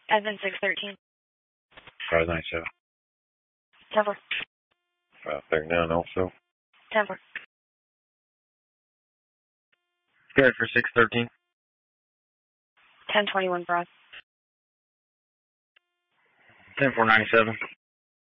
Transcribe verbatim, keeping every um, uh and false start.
Advent six thirteen. five nine seven. Temper. five thirty-nine also. Temper. Good for six thirteen. ten twenty-one Broad. ten four ninety-seven.